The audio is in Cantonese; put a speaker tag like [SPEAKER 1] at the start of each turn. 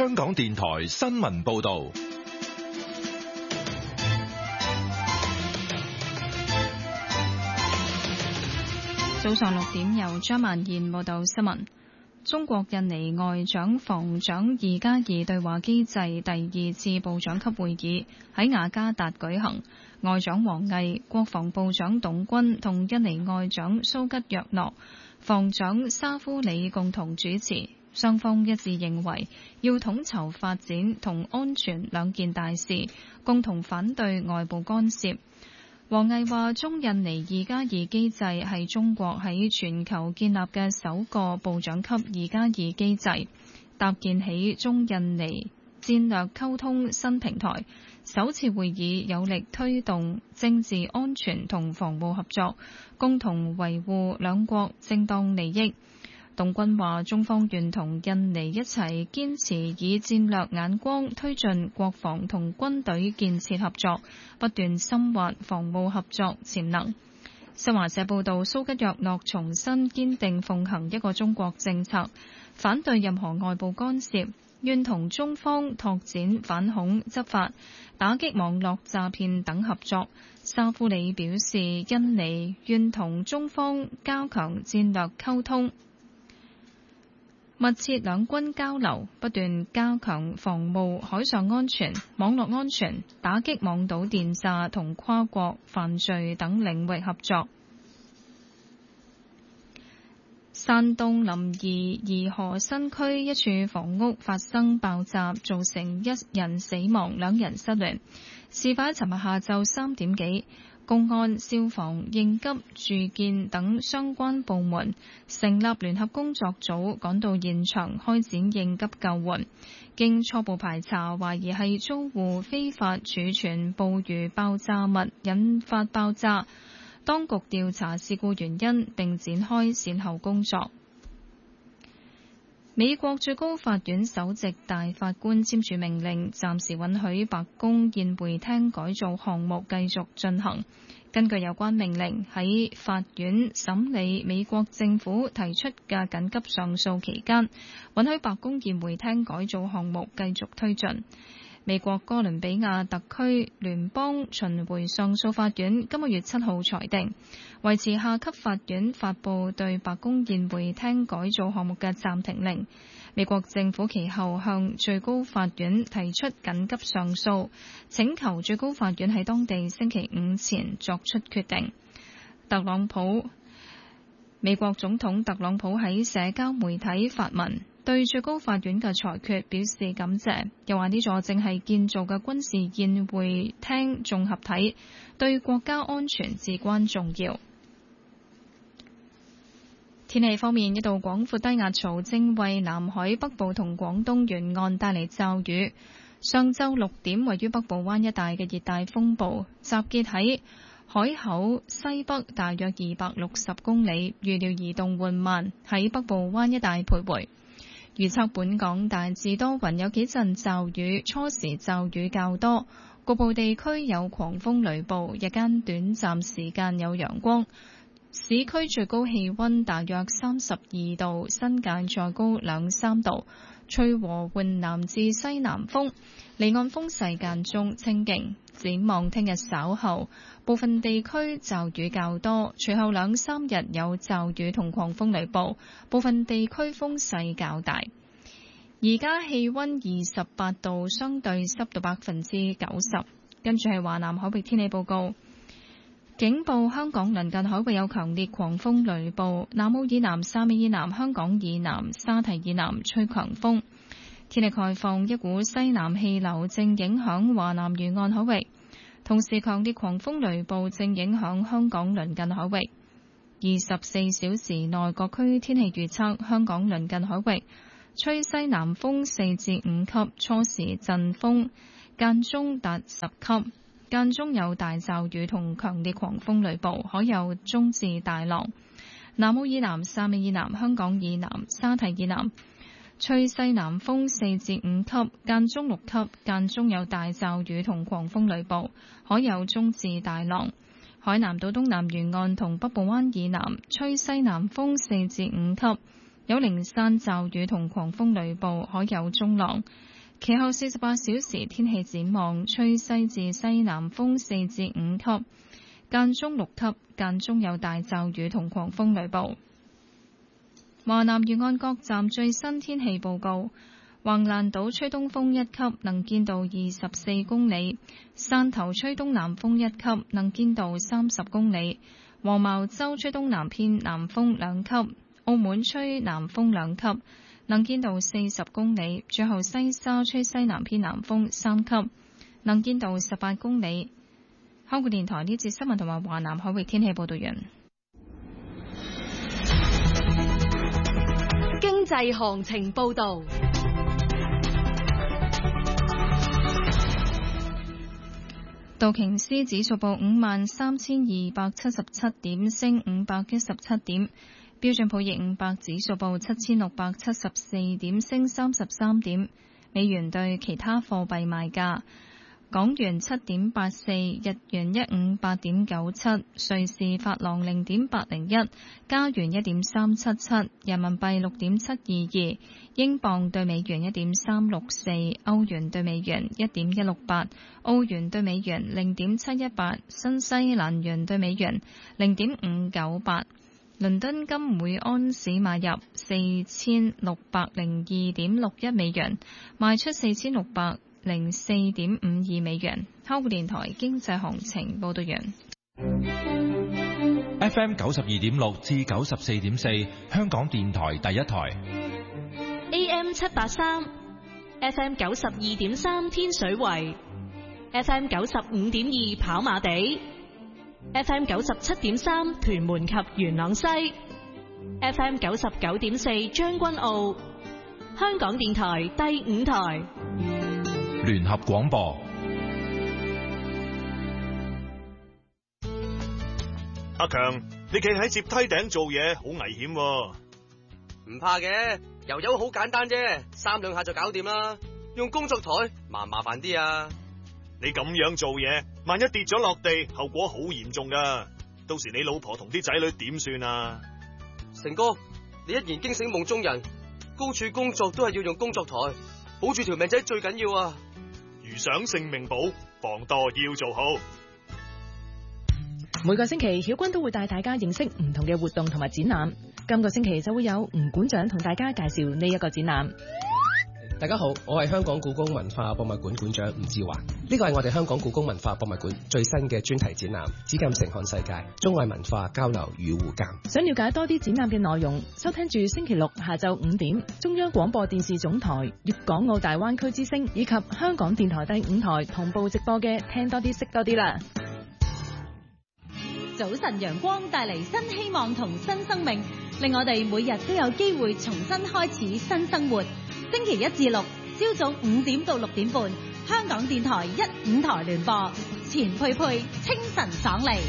[SPEAKER 1] 香港電台新聞報道。
[SPEAKER 2] 早上6點，由張曼燕報道新聞。中國印尼外長防長2+2對話機制第2次部長級會議喺雅加達舉行，外長王毅、國防部長董軍同印尼外長蘇吉約諾、防長沙夫里共同主持。雙方一致認為要統籌發展同安全兩件大事，共同反對外部干涉。王毅話：中印尼2+2機制係中國喺全球建立嘅首個部長級2+2機制，搭建起中印尼戰略溝通新平台。首次會議有力推動政治安全同防務合作，共同維護兩國正當利益。董軍話：中方願同印尼一齊堅持以戰略眼光推進國防同軍隊建設合作，不斷深挖防務合作潛能。新華社報道，蘇吉約諾重申堅定奉行一個中國政策，反對任何外部干涉，願同中方拓展反恐執法、打擊網絡詐騙等合作。沙夫里表示，印尼願同中方加強戰略溝通，密切兩軍交流，不斷加強防務海上安全、網絡安全、打擊網賭電詐同跨國犯罪等領域合作。山東臨沂沂河新區一處房屋發生爆炸，造成1人死亡、2人失聯。事發喺尋日下晝3點幾。公安、消防、應急、住建等相關部門成立聯合工作組，趕到現場開展應急救援。經初步排查，懷疑係租戶非法儲存捕魚爆炸物引發爆炸。當局調查事故原因，並展開善後工作。美國最高法院首席大法官簽署命令，暫時允許白宮宴會廳改造項目繼續進行。根據有關命令，喺法院審理美國政府提出嘅緊急上訴期間，允許白宮宴會廳改造項目繼續推進。美國哥倫比亞特區聯邦巡迴上訴法院今個月7號裁定，維持下級法院發布對白宮宴會廳改造項目嘅暫停令。美國政府其後向最高法院提出緊急上訴，請求最高法院喺當地星期5前作出決定。美國總統特朗普喺社交媒體發文，對最高法院嘅裁決表示感謝，又話呢座正係建造嘅軍事宴會廳綜合體對國家安全至關重要。天氣方面，一道廣闊低壓槽正為南海北部同廣東沿岸帶嚟驟雨。上晝6點，位於北部灣一帶嘅熱帶風暴集結喺海口西北大約260公里，預料移動緩慢，喺北部灣一帶徘徊。預測本港大致多雲，有幾陣驟雨，初時驟雨較多，局部地區有狂風雷暴，日間短暫時間有陽光。市區最高氣溫大約32度，新界再高2-3度，吹和緩南至西南風，離岸風勢間中清勁。展望聽日稍後，部分地區驟雨較多，隨後2-3日有驟雨同狂風雷暴，部分地區風勢較大。而家氣溫28度，相對濕度90%。跟住係華南海域天氣報告。警報：香港鄰近海域有強烈狂風雷暴，南澳以南、汕尾以南、香港以南、沙堤以南吹強風。天氣概況：一股西南氣流正影響華南沿岸海域，同時強烈狂風雷暴正影響香港鄰近海域。24小時內各區天氣預測：香港鄰近海域吹西南風4至5級，初時陣風間中達10級。間中有大驟雨同強烈狂風雷暴，海有中至大浪。南澳以南、汕尾以南、香港以南、沙堤以南吹西南風4至5級，間中6級，間中有大驟雨同狂風雷暴，海有中至大浪。海南島東南沿岸同北部灣以南吹西南風4至5級，有零散驟雨同狂風雷暴，海有中浪。 其後48小時天氣展望，吹西至西南風4至5級，間中6級，間中有大驟雨同狂風雷暴。華南沿岸各站最新天氣報告：橫瀾島吹東風1級，能見度24公里；汕頭吹東南風1級，能見度30公里；黃茅洲吹東南偏南風2級；澳門吹南風2級，能見度40公里；最後西沙吹西南偏南風3級，能見度18公里。香港電台呢節新聞同埋華南海域天氣報道完。
[SPEAKER 3] 經濟行情報道。
[SPEAKER 2] 道瓊斯指數報53,277點，升517點；標準普爾500指數報7,674點，升33點。美元對其他貨幣賣價：港元7.84，日元158.97，瑞士法郎0.801，加元1.377，人民幣6.722，英鎊對美元1.364，歐元對美元1.168，澳元對美元0.718，新西蘭元對美元0.598。倫敦金每安士買入4602.61美元，賣出4604.52美元。香港電台經濟行情報道完。
[SPEAKER 1] FM 92.6至94.4，香港電台第一台。
[SPEAKER 3] AM 783 ，FM 92.3天水圍 ，FM 95.2跑馬地。FM 97.3屯門及元朗西 ，FM 99.4將軍澳，香港電台第5台
[SPEAKER 1] 聯合廣播。
[SPEAKER 4] 阿強，你企喺接梯頂做嘢好危險喎。
[SPEAKER 5] 唔怕嘅，油油好簡單啫，3兩下就搞掂啦。用工作台麻煩啲啊。
[SPEAKER 4] 你咁樣做嘢，萬一跌咗落地，後果好嚴重噶。到時你老婆同啲仔女點算啊？
[SPEAKER 5] 成哥，你一言驚醒夢中人，高處工作都係要用工作台，保住條命仔最緊要啊！
[SPEAKER 4] 如想性命保，防墮要做好。
[SPEAKER 6] 每個星期曉君都會帶大家認識唔同嘅活動同埋展覽。今個星期就會有吳館長同大家介紹呢一個展覽。
[SPEAKER 7] 大家好，我係香港故宮文化博物館館長吳志華。呢個係我哋香港故宮文化博物館最新嘅專題展覽《紫禁城看世界：中外文化交流與互鑑》。
[SPEAKER 6] 想了解多啲展覽嘅內容，收聽住星期六下晝5點，中央廣播電視總台粵港澳大灣區之聲以及香港電台第5台同步直播嘅聽多啲識多啲啦。
[SPEAKER 8] 早晨陽光帶嚟新希望同新生命，令我哋每日都有機會重新開始新生活。星期1至6，朝早5點到6點半，香港電台1、5台聯播，錢佩佩清晨爽利。